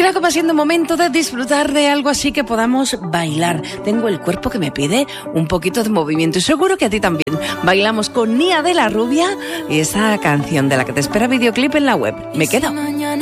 creo que va siendo momento de disfrutar de algo así que podamos bailar. Tengo el cuerpo que me pide un poquito de movimiento y seguro que a ti también. Bailamos con Nia de la Rubia y esa canción de la que te espera videoclip en la web. Me quedo.